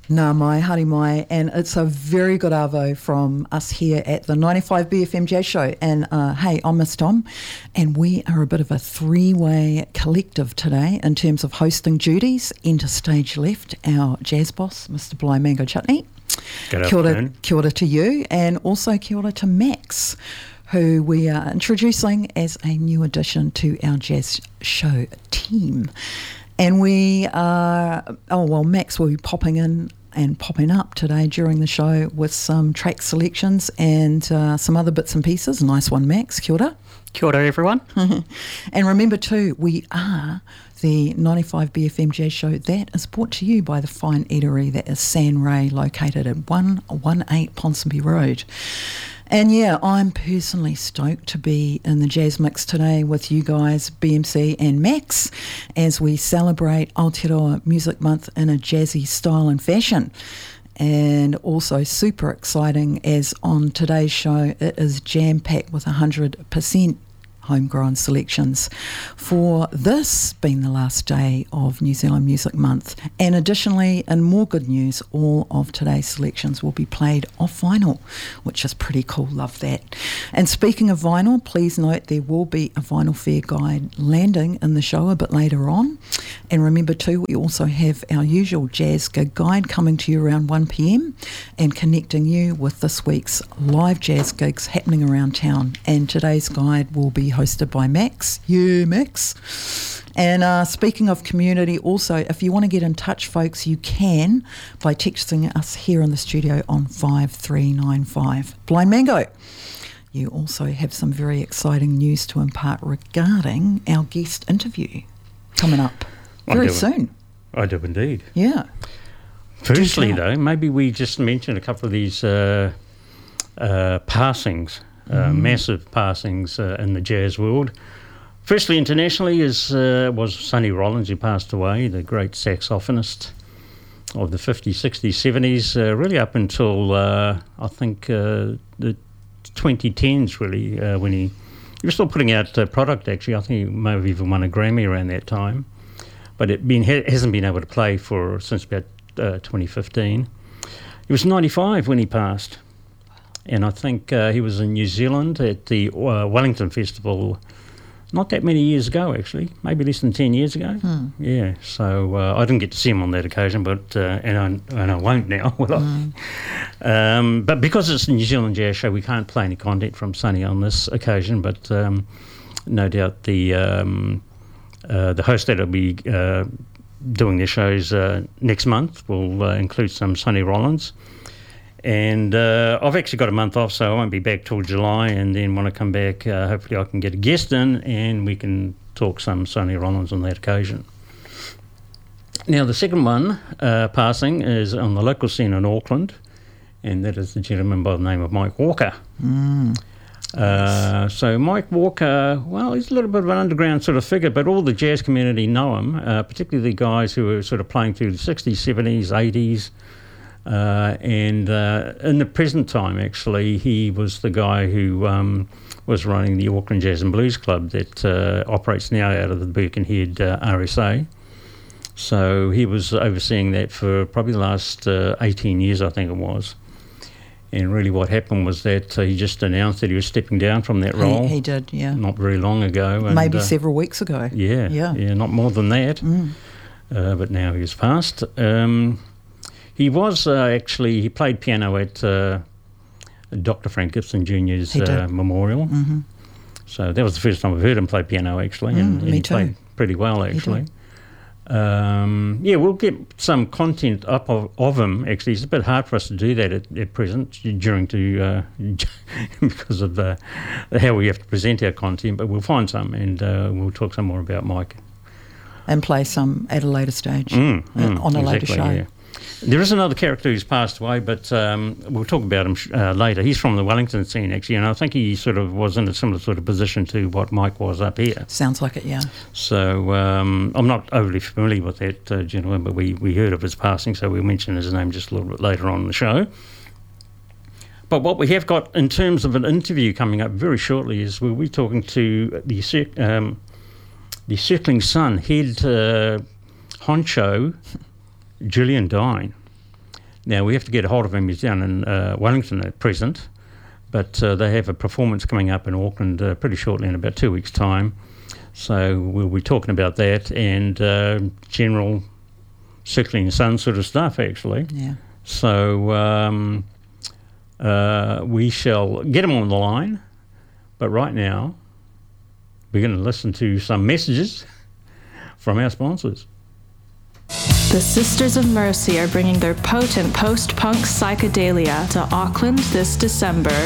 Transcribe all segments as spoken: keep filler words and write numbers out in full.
Nā mai, haere mai, and it's a very good arvo from us here at the ninety-five B F M Jazz Show. And uh, hey, I'm Miss Tom, and we are a bit of a three-way collective today in terms of hosting duties. Enter stage left, our jazz boss, Mister Bligh Mango Chutney. Good Kia ora, afternoon. kia ora to you, and also kia ora to Max, who we are introducing as a new addition to our jazz show team. And we are, oh well, Max will be popping in and popping up today during the show with some track selections and uh, some other bits and pieces. Nice one, Max. Kia ora. Kia ora, everyone. And remember too, we are the ninety-five B F M Jazz Show that is brought to you by the fine eatery that is San Ray, located at one eighteen Ponsonby Road. And yeah, I'm personally stoked to be in the Jazz Mix today with you guys, B M C and Max, as we celebrate Aotearoa Music Month in a jazzy style and fashion. And also super exciting as on today's show, it is jam-packed with one hundred percent homegrown selections for this being the last day of New Zealand Music Month. And additionally, in more good news, all of today's selections will be played off vinyl, which is pretty cool. Love that. And speaking of vinyl, please note there will be a Vinyl Fair guide landing in the show a bit later on. And remember too, we also have our usual jazz gig guide coming to you around one p.m. and connecting you with this week's live jazz gigs happening around town. And today's guide will be hosted by Max. Yeah, Max. And uh, speaking of community, also, if you want to get in touch, folks, you can by texting us here in the studio on five three nine five. Blind Mango, you also have some very exciting news to impart regarding our guest interview coming up very soon. I do indeed. Yeah. Firstly, though, maybe we just mention a couple of these uh, uh, passings. Uh, mm. Massive passings uh, in the jazz world. Firstly, internationally, is uh, was Sonny Rollins, who passed away, the great saxophonist of the fifties, sixties, seventies, uh, really up until, uh, I think, uh, the twenty tens, really, uh, when he, he was still putting out uh, product, actually. I think he may have even won a Grammy around that time. But it been, ha- hasn't been able to play for since about uh, twenty fifteen. He was ninety-five when he passed. And I think uh, he was in New Zealand at the uh, Wellington Festival not that many years ago, actually, maybe less than ten years ago. Hmm. Yeah, so uh, I didn't get to see him on that occasion, but uh, and, I, and I won't now, will Hmm. I? Um, but because it's a New Zealand Jazz Show, we can't play any content from Sonny on this occasion, but um, no doubt the um, uh, the host that will be uh, doing the shows uh, next month will uh, include some Sonny Rollins. And uh, I've actually got a month off, so I won't be back till July. And then when I come back, uh, hopefully I can get a guest in and we can talk some Sonny Rollins on that occasion. Now, the second one, uh, passing, is on the local scene in Auckland, and that is the gentleman by the name of Mike Walker. Mm. Uh, so Mike Walker, well, he's a little bit of an underground sort of figure, but all the jazz community know him, uh, particularly the guys who are sort of playing through the sixties, seventies, eighties. Uh, and uh, in the present time, actually, he was the guy who um, was running the Auckland Jazz and Blues Club that uh, operates now out of the Birkenhead uh, R S A. So he was overseeing that for probably the last uh, eighteen years, I think it was. And really what happened was that uh, he just announced that he was stepping down from that role. He, he did, yeah. Not very long ago. And, Maybe uh, several weeks ago. Yeah, Yeah. yeah, not more than that. Mm. Uh, but now he's passed. Um, He was uh, actually, he played piano at uh, Doctor Frank Gibson Junior's uh, memorial. Mm-hmm. So that was the first time I've heard him play piano, actually. Mm, and, and me he too. played pretty well, actually. Um, yeah, we'll get some content up of, of him, actually. It's a bit hard for us to do that at, at present during to uh, because of uh, how we have to present our content, but we'll find some and uh, we'll talk some more about Mike. And play some at a later stage, Mm, uh, mm, on a exactly, later show. Yeah. There is another character who's passed away, but um, we'll talk about him uh, later. He's from the Wellington scene, actually, and I think he sort of was in a similar sort of position to what Mike was up here. Sounds like it, yeah. So um, I'm not overly familiar with that uh, gentleman, but we, we heard of his passing, so we'll mention his name just a little bit later on in the show. But what we have got in terms of an interview coming up very shortly is we'll be talking to the um, the Circling Sun head uh, honcho, Julian Dine. Now, we have to get a hold of him. He's down in uh, Wellington at present, but uh, they have a performance coming up in Auckland uh, pretty shortly in about two weeks' time. So we'll be talking about that and uh, general Circling Sun sort of stuff, actually. Yeah. So um, uh, we shall get him on the line, but right now we're going to listen to some messages from our sponsors. The Sisters of Mercy are bringing their potent post-punk psychedelia to Auckland this December.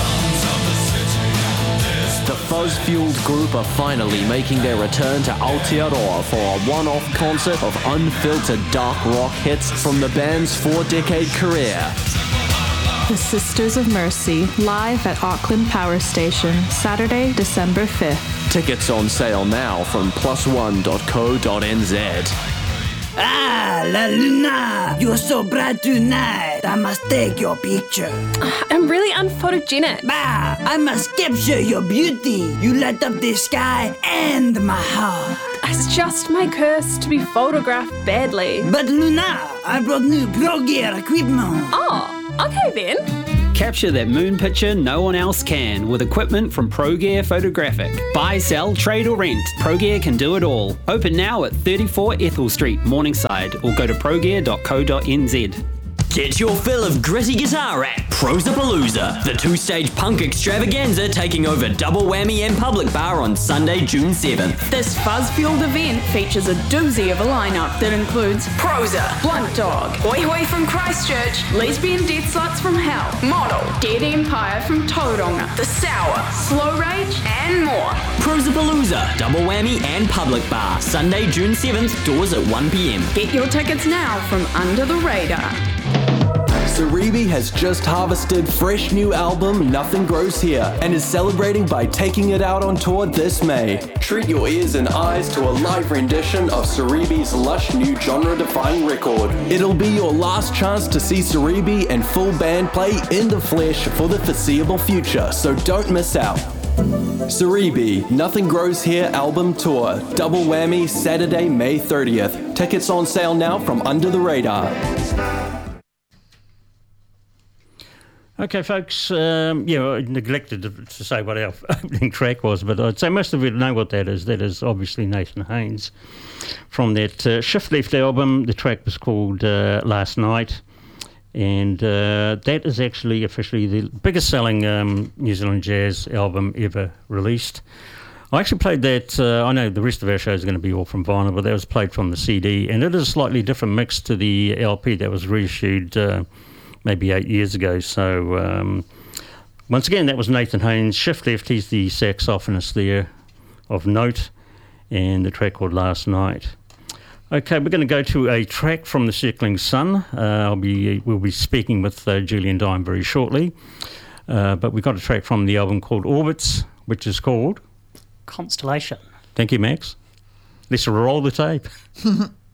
The fuzz-fueled group are finally making their return to Aotearoa for a one-off concert of unfiltered dark rock hits from the band's four-decade career. The Sisters of Mercy, live at Auckland Power Station, Saturday, December fifth. Tickets on sale now from plus one dot co dot n z. Ah, La Luna, you're so bright tonight. I must take your picture. I'm really unphotogenic. Bah, I must capture your beauty. You light up the sky and my heart. It's just my curse to be photographed badly. But Luna, I brought new Pro Gear equipment. Oh, okay then. Capture that moon picture no one else can with equipment from ProGear Photographic. Buy, sell, trade or rent. ProGear can do it all. Open now at thirty-four Ethel Street, Morningside, or go to progear dot co dot n z. Get your fill of gritty guitar at Prosapalooza, the two-stage punk extravaganza taking over Double Whammy and Public Bar on Sunday, June seventh. This fuzz-fueled event features a doozy of a lineup that includes Prosa, Blunt Dog, Hoi Hoi from Christchurch, Lesbian Death Sluts from Hell, Model, Dead Empire from Tauranga, The Sour, Slow Rage, and more. Prosapalooza, Double Whammy and Public Bar, Sunday, June seventh, doors at one p.m. Get your tickets now from Under the Radar. Saribi has just harvested fresh new album Nothing Grows Here and is celebrating by taking it out on tour this May. Treat your ears and eyes to a live rendition of Saribi's lush new genre-defying record. It'll be your last chance to see Saribi and full band play in the flesh for the foreseeable future, so don't miss out. Saribi, Nothing Grows Here album tour, Double Whammy, Saturday, May thirtieth. Tickets on sale now from Under the Radar. Okay, folks, um, yeah, I neglected to, to say what our opening track was, but I'd say most of you know what that is. That is obviously Nathan Haynes from that uh, Shift Left album. The track was called uh, Last Night, and uh, that is actually officially the biggest selling um, New Zealand jazz album ever released. I actually played that, uh, I know the rest of our show is going to be all from vinyl, but that was played from the C D, and it is a slightly different mix to the L P that was reissued uh, maybe eight years ago. So um, once again, that was Nathan Haynes, Shift Left. He's the saxophonist there of note, and the track called Last Night. Okay, we're going to go to a track from the Circling Sun. Uh, I'll be we'll be speaking with uh, Julian Dime very shortly, uh, but we've got a track from the album called Orbits, which is called Constellation. Thank you, Max. Let's roll the tape.